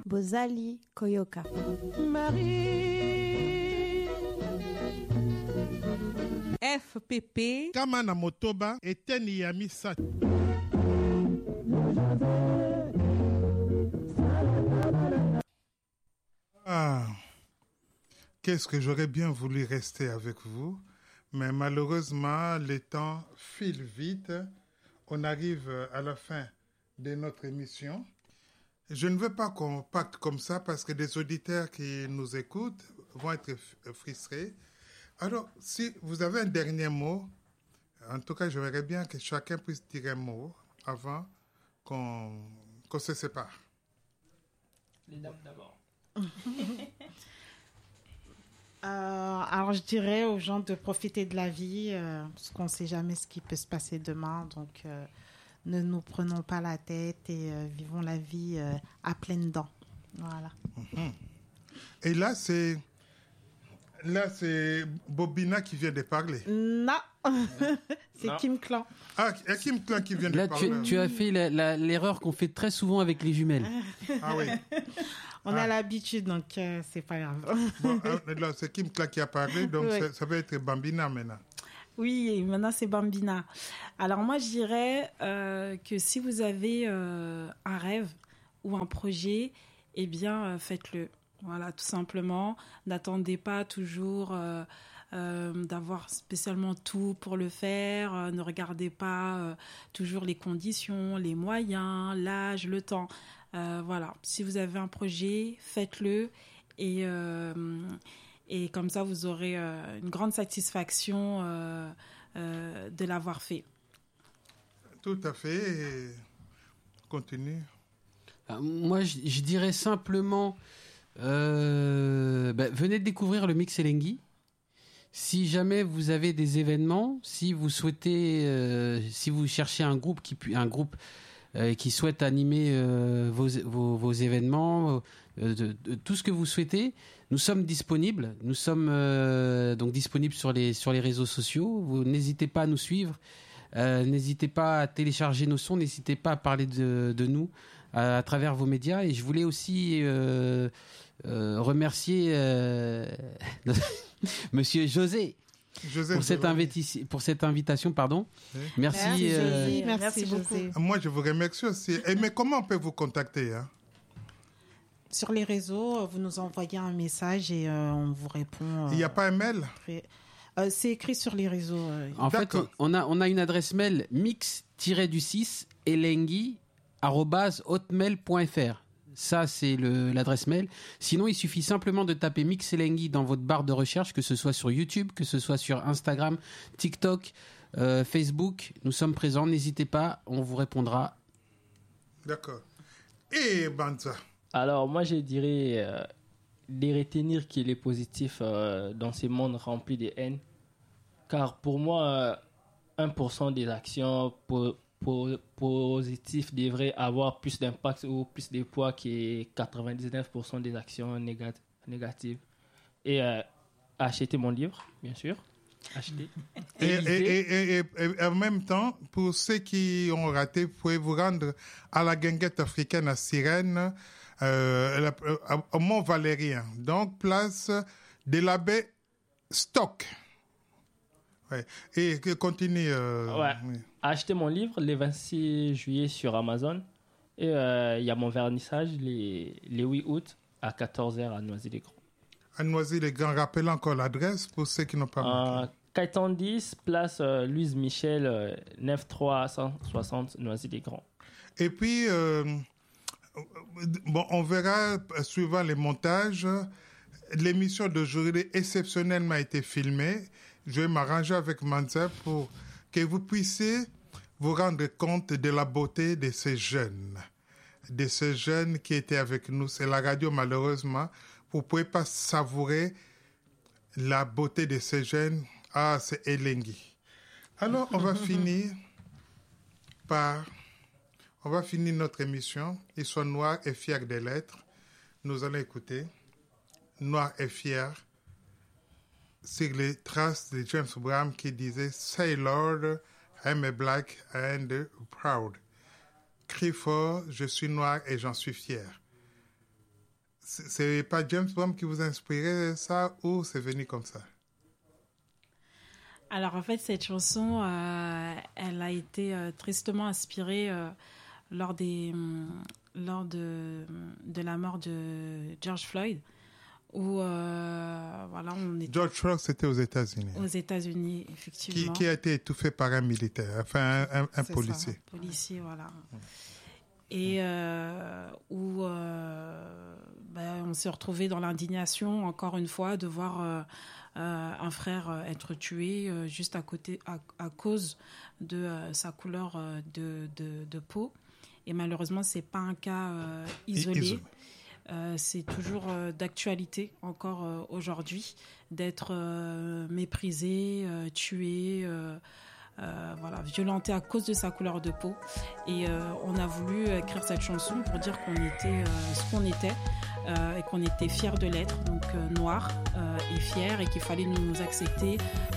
Bozali Koyoka. Marie FPP Kamana Motoba Eteni Yami Sat. Ah, qu'est-ce que j'aurais bien voulu rester avec vous, mais malheureusement, le temps file vite. On arrive à la fin de notre émission. Je ne veux pas qu'on parte comme ça parce que des auditeurs qui nous écoutent vont être frustrés. Alors, si vous avez un dernier mot, en tout cas, j'aimerais bien que chacun puisse dire un mot avant qu'on se sépare. Les dames d'abord. Alors, je dirais aux gens de profiter de la vie, parce qu'on ne sait jamais ce qui peut se passer demain. Donc, ne nous prenons pas la tête et vivons la vie à pleines dents. Voilà. Et là, c'est Bobina qui vient de parler. Non, c'est Non. Kim Clan. Ah, il y a Kim Clan qui vient de Là, parler. tu as fait l'erreur qu'on fait très souvent avec les jumelles. Ah oui. On a l'habitude, donc c'est pas grave. Bon, là, c'est Kim Clan qui a parlé, donc Ouais. ça va être Bambina maintenant. Oui, et maintenant c'est Bambina. Alors moi, je dirais que si vous avez un rêve ou un projet, eh bien, faites-le. Voilà, tout simplement. N'attendez pas toujours d'avoir spécialement tout pour le faire. Ne regardez pas toujours les conditions, les moyens, l'âge, le temps. Voilà, si vous avez un projet, faites-le et comme ça, vous aurez une grande satisfaction de l'avoir fait. Tout à fait. Et continue. Moi, je dirais simplement, venez de découvrir le Mix Elengi. Si jamais vous avez des événements, si vous souhaitez, si vous cherchez un groupe qui souhaite animer vos événements, tout ce que vous souhaitez, nous sommes disponibles. Nous sommes donc disponibles sur les réseaux sociaux. Vous n'hésitez pas à nous suivre. N'hésitez pas à télécharger nos sons. N'hésitez pas à parler de nous à travers vos médias. Et je voulais aussi remercier Monsieur José. Pour cette invitation, pardon. Oui. Merci. Merci beaucoup. Moi, je vous remercie aussi. Mais comment on peut vous contacter Sur les réseaux, vous nous envoyez un message et on vous répond. Il n'y a pas un mail C'est écrit sur les réseaux. En fait, on a une adresse mail mix-du6 elengi@hotmail.fr. Ça, c'est l'adresse mail. Sinon, il suffit simplement de taper Mix Elengi dans votre barre de recherche, que ce soit sur YouTube, que ce soit sur Instagram, TikTok, Facebook. Nous sommes présents. N'hésitez pas, on vous répondra. D'accord. Et Banza? Alors, moi, je dirais de retenir qu'il est positif dans ce monde rempli de haine. Car pour moi, 1% des actions positif devrait avoir plus d'impact ou plus de poids que 99% des actions négatives. Et acheter mon livre, bien sûr. Acheter. Et en même temps, pour ceux qui ont raté, vous pouvez vous rendre à la guinguette africaine à Sirène, au Mont-Valérien. Donc, place de la baie Stock. Ouais. Et continue. Ouais. Oui. Acheter mon livre le 26 juillet sur Amazon. Et il y a mon vernissage le 8 août à 14h à Noisy-les-Grands. À Noisy-les-Grands, rappelez encore l'adresse pour ceux qui n'ont pas manqué. Caïtan 10, place Louise Michel, 9360 Noisy-les-Grands. Et puis, on verra, suivant les montages, l'émission d'aujourd'hui exceptionnellement a été filmée. Je vais m'arranger avec Manza pour que vous puissiez vous rendre compte de la beauté de ces jeunes qui étaient avec nous. C'est la radio, malheureusement. Vous ne pouvez pas savourer la beauté de ces jeunes. Ah, c'est Elengi. Alors, on va finir notre émission. Ils sont noirs et fiers des lettres. Nous allons écouter Noirs et fiers sur les traces de James Brown qui disait « Say Lord, I'm a black and proud ». Crie fort, je suis noir et j'en suis fier. c'est pas James Brown qui vous a inspiré ça ou c'est venu comme ça? Alors en fait, cette chanson, elle a été tristement inspirée lors de la mort de George Floyd, où voilà, on était George Floyd, c'était aux États-Unis. aux États-Unis, effectivement. Qui a été étouffé par un militaire, enfin un C'est policier. ça, policier, voilà. Et où on s'est retrouvé dans l'indignation, encore une fois, de voir un frère être tué juste à cause de sa couleur de peau. Et malheureusement, c'est pas un cas isolé. C'est toujours d'actualité encore aujourd'hui d'être méprisé, tué, violenté à cause de sa couleur de peau. Et on a voulu écrire cette chanson pour dire qu'on était ce qu'on était et qu'on était fiers de l'être, donc noirs et fiers, et qu'il fallait nous accepter